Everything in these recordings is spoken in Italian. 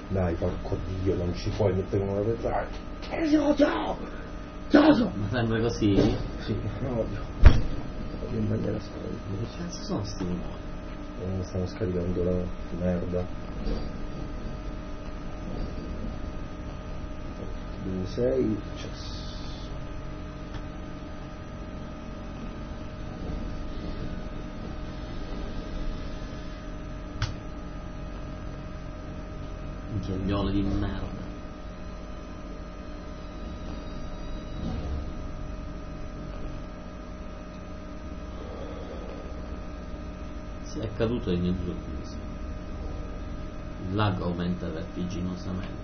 Dai, porco Dio, non ci puoi mettere una vetrata. Ciao! Ma sempre così? Sì, odio in maniera storica. Che cazzo sono sti rumori? Stiamo scaricando la merda. 2, 6, successo. Giogliole di merda. Si è caduto in mezzo al viso. Il lag aumenta vertiginosamente.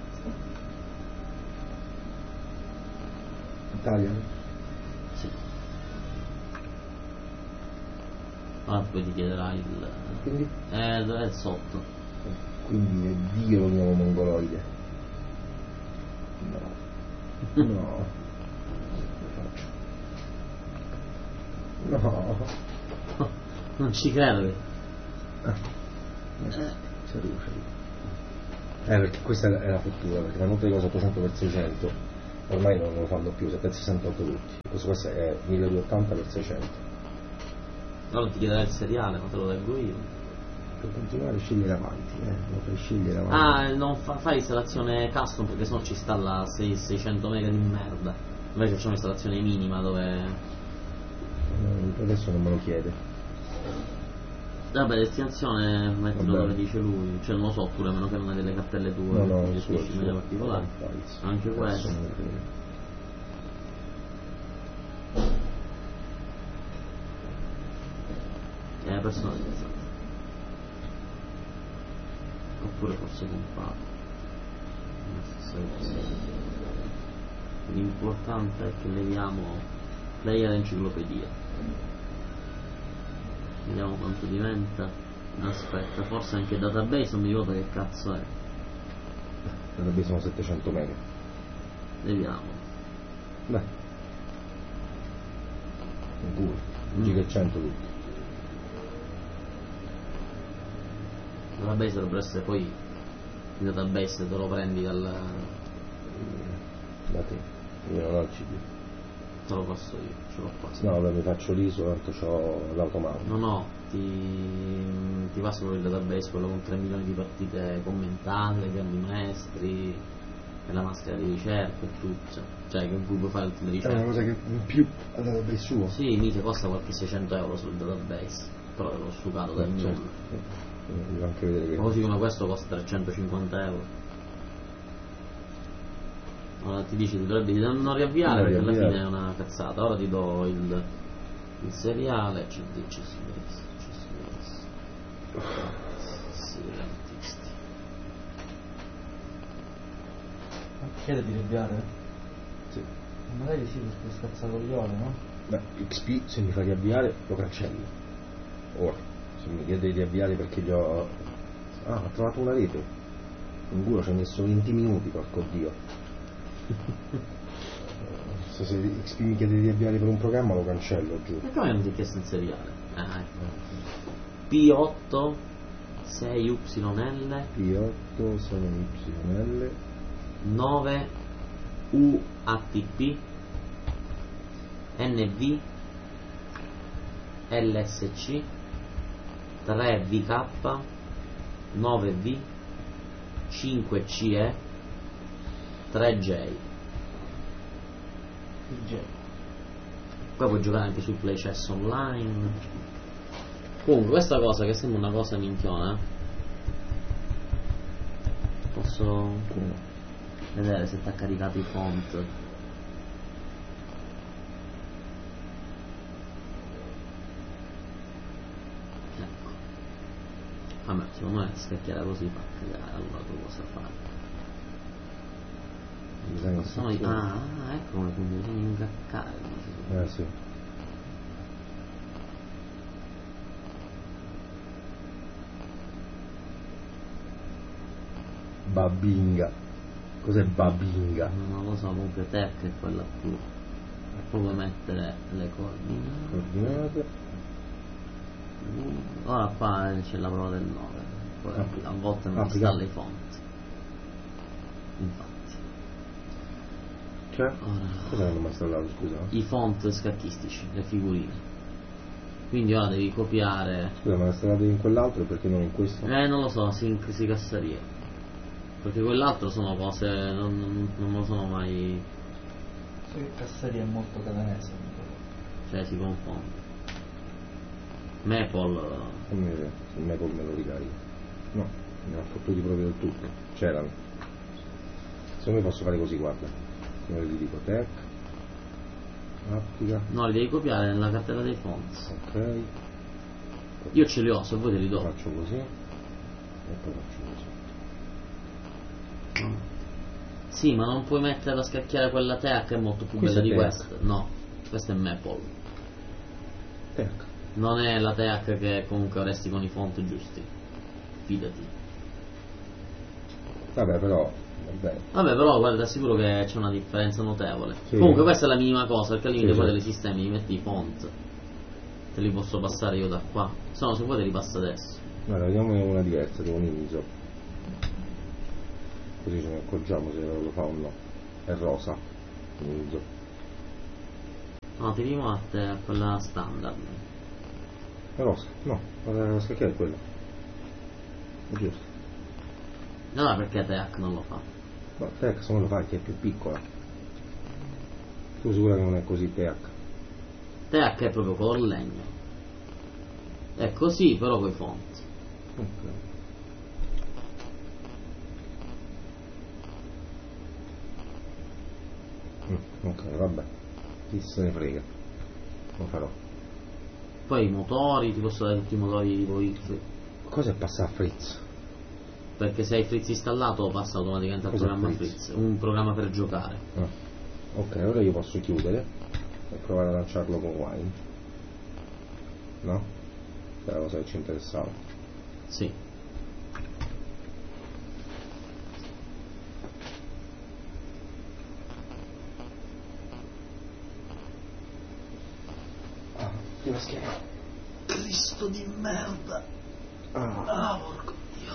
Italia? Sì. Ora poi ti chiederà il... Quindi? È sotto. Quindi è Dio lo chiamo mongoloide. No. No. Lo faccio. No. Non ci crede. Ci arrivo. Perché questa è la fottura, perché la nota di cosa 800 per 600 ormai non lo fanno più, 768 tutti. Questo è 1280 per 600. Allora ti chiederà il seriale, ma te lo leggo io. Per continuare a scegliere avanti, lo fai scegliere avanti. Non fai installazione custom perché sennò ci sta la 600 mega di merda. Invece c'è un'installazione minima dove... Adesso non me lo chiede. Vabbè, destinazione mettilo Vabbè. dove dice lui, cioè non lo so, pure a meno che non hai delle cartelle tue, No, che il suo, gestisci in maniera particolare. Anche questo. È personalizzato. Oppure forse comprato. La stessa cosa. L'importante è che leviamo player enciclopedia. Vediamo quanto diventa. Aspetta, forse anche database, non mi ricordo che cazzo è. Database sono 700 mega. Vediamo. Beh. Sicuro. Giga e 100 tutti. Database dovrebbe essere poi il database te lo prendi dal... Da te. Io non ho il CD. te lo passo io, ce l'ho qua. No, vabbè, mi faccio l'ISO, tanto c'ho l'automouse. No, ti passo proprio il database, quello con 3 milioni di partite commentate, grandi maestri, e la maschera di ricerca e tutto. Cioè, con cui puoi fare tutte le È ricerche. una cosa che in più al database suo. Sì, mica costa qualche 600 euro sul database, però l'ho sugato dal nulla. Certo. Devo anche vedere che... Ma così come questo costa 350 euro. Allora ti dici dovrebbe non riavviare perché alla fine è una cazzata. Ora ti do il seriale, CD, sì, rentisti. Chiede di riavviare? Sì. Magari sì, questo scazzacoglione, no? Beh, XP se mi fa riavviare lo cancello. Ora, se mi chiede di riavviare perché gli ho... Ah, ho trovato una rete. In culo ci ho messo 20 minuti, porco Dio. Se XP mi chiede di riavviare per un programma lo cancello, giù. E come non ti ho chiesto il seriale? Ah, ecco. P8 6YL P8 6YL 9 UATP NV LSC 3VK 9V 5CE 3J. Poi puoi giocare anche sul Play Chess Online. Comunque questa cosa che sembra una cosa minchiona, posso vedere se ti ha caricato i font. Ecco. Vabbè, secondo me scacchiare così fa cagare, allora tu cosa fare? Ecco come bisogna ingaccare. Sì. Babinga. Cos'è Babinga? Non lo so, comunque tech è quella più. E poi puoi mettere le coordinate. Ora qua c'è la prova del 9. Poi a volte non installa i font. Infatti. Cioè? Ora, Cosa hanno mai installato, scusa? i font scacchistici, le figurine. Quindi ora devi copiare. Scusa, ma l'ha installato in quell'altro e perché non in questo? Non lo so, si casseria. Perché quell'altro sono cose. Non me lo sono mai. So che Cassari è molto catanese. Cioè si confonde. Maple. Fammi vedere, se Maple me lo ricarico. No, ne ho fottuti proprio del tutto. C'erano. Secondo me posso fare così, guarda. Ora gli dico tech, applica, No, li devi copiare nella cartella dei fonts. ok. Io ce li ho, se vuoi te li do. Faccio così e poi faccio così. Sì, ma non puoi mettere a scacchiare quella Teak che è molto più Questa bella di è Teak. questa. No, questa è Maple. Tech. Non è la Teak che comunque avresti con i font giusti. Fidati. Vabbè, però, vabbè. Vabbè, però guarda, ti assicuro che c'è una differenza notevole. Sì. Comunque questa è la minima cosa, perché al limite Sì, poi sì. dei sistemi mi metti i font. Te li posso passare io da qua. Se no, se vuoi te li passo adesso. Guarda, vediamo una diversa, devo un ISO. Così ce ne accorgiamo se lo fa o no. È rosa. ISO. No, ti rimette a quella standard. È rosa? No, la scacchiera è quella. È giusto. No, perché Teak non lo fa? Ma Tech se non lo fai che è più piccola. Tu sicura che non è così Tech? Teak è proprio color legno. È così, però coi font. Ok. Ok, vabbè. Chi se ne frega. Lo farò. Poi i motori, ti posso dare tutti i motori tipo X. Cosa è passare a Fritz? Perché se hai Fritz installato passa automaticamente al Cos'è programma Fritz? Fritz. Un programma per giocare. Ah. Ok, ora io posso chiudere e provare a lanciarlo con Wine. No? È la cosa che ci interessava. Sì. Ah, che la schiena. Cristo di merda. Ah. Porco Dio.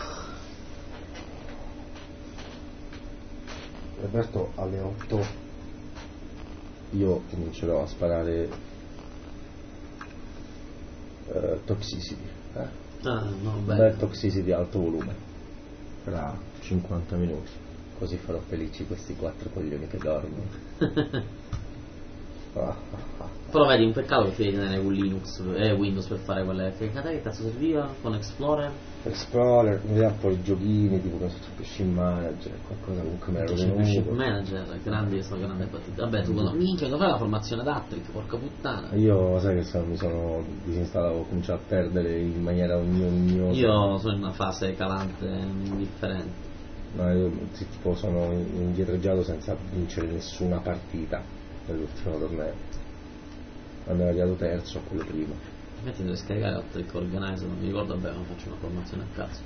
Roberto alle 8 io comincerò a sparare Toxicity. Ah, no, Un beh. bel Toxicity a alto volume. Tra 50 minuti. Così farò felici questi 4 coglioni che dormono. Però vedi, un peccato che devi tenere un Linux e Windows per fare quelle. Che cazzo serviva? Con Explorer? Explorer, mi dà poi giochini tipo Ship Manager, qualcosa comunque me l'ero Ship venuto. Manager, grande partita. Vabbè, tu quando minchia, dove fai la formazione d'Attrick, porca puttana. Io sai che mi sono disinstallato, ho cominciato a perdere in maniera ognosa. Io sono in una fase calante indifferente. No, io tipo sono indietreggiato senza vincere nessuna partita nell'ultimo torneo. Andavo arrivato terzo a quello prima. Infatti devo scaricare Attrick Organizer, non mi ricordo bene, ma faccio una formazione a cazzo.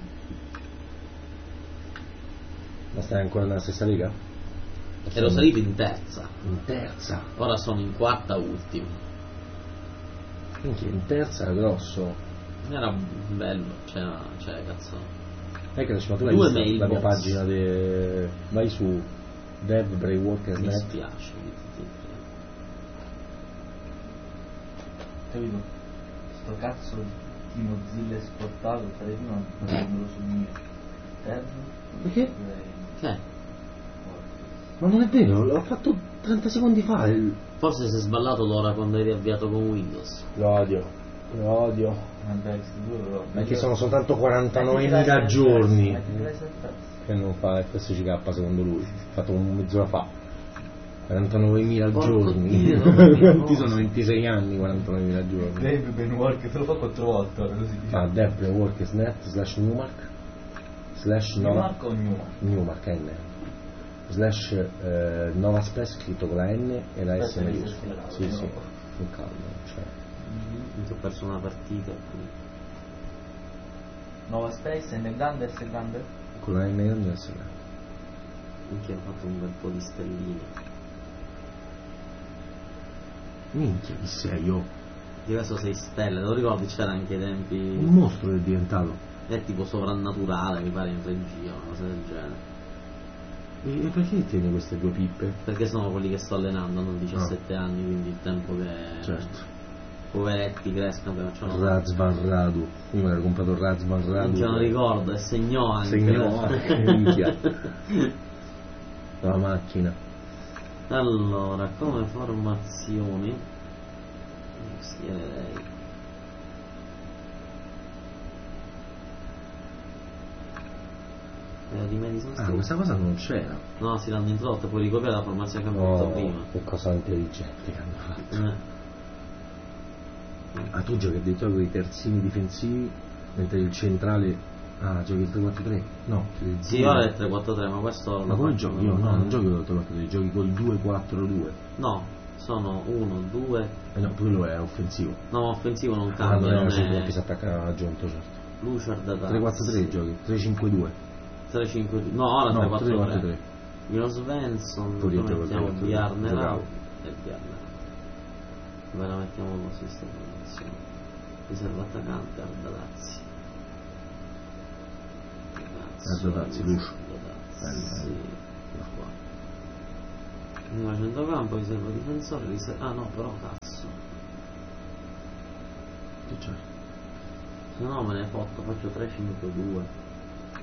Ma stai ancora nella stessa riga? Ero salito in terza, in terza. ora sono in quarta ultimo. Minchia, in terza era grosso. Era bello, cioè cazzo. Crash, ma tu l'hai Due vista la mia mailbox. pagina vai su Mi DevBrainWalker.net. spiace, Capito? Sto cazzo di Mozilla esportato, fare prima prenderlo sul mio. Perché? Che? Ma non è vero, l'ho fatto 30 secondi fa. Forse si è sballato l'ora quando hai riavviato con Windows. Lo odio. Vabbè, sicuro però. Perché sono soltanto 49.000 giorni che non fa FSCK secondo lui. Ho fatto mezz'ora fa. 49.000 Porco giorni. Dio, Ti sono 26 anni, 49.000 giorni. Dave Benwork te lo fa 4 volte ora così. Ah, devbrainworker.net /Newmark/Nova Newmark o Newmark? Newmark N Nova Space scritto con la N e la S maiuscola. Sì, sì, in calma, cioè. Mi ho perso una partita qui. Nova Space, N grande, S grande? Con la N grande e la S grande. Minchia, ho fatto un bel po' di stelline. Minchia, chi sei io? Di adesso 6 stelle, lo ricordi c'era anche ai tempi. Un mostro è diventato. È tipo sovrannaturale, mi pare in regia, una cosa del genere. E perché tieni queste due pippe? Perché sono quelli che sto allenando, hanno 17 anni, quindi il tempo che Certo. poveretti crescano, però c'hanno Razvan Radu. Io me l'ero comprato Razvan Radu. non ce lo ricordo, e segnò anche. Segnò anche, minchia. La macchina. Allora, come formazioni schiererei di Madison Ah, Street. questa cosa non c'era. No, si l'hanno introdotta, puoi ricopiare la formazione che abbiamo fatto prima. Che cosa intelligente che hanno fatto. Ah, tu giochi addirittura con i terzini difensivi, mentre il centrale. Ah, giochi il 3-4-3? No, il Sì, ora è il 3-4-3, ma questo Ma come giochi? Io no, non giochi col 3-4-3, giochi col 2-4-2. No, sono 1, 2. No, quello è offensivo. No, offensivo non Ah, cambia, non non è è che si attacca a Giunto, certo. Luciar da 3-4-3 giochi, 3-5-2. 3-5. No, ora No, 3-4-3. 3-4-3. Milo Svensson, Pure io lo gioco mettiamo 3-4-3. Bjarnerau Giocavo. e Bjarnerau. Ve la mettiamo così sta formazione. Riserva attaccante Ardadazzi. Ardadazzi, Lucio. Sì, qua. Prima centrocampo, riserva difensore, ah no, però cazzo. Che c'è? Se no me ne fotto, faccio 3-5-2.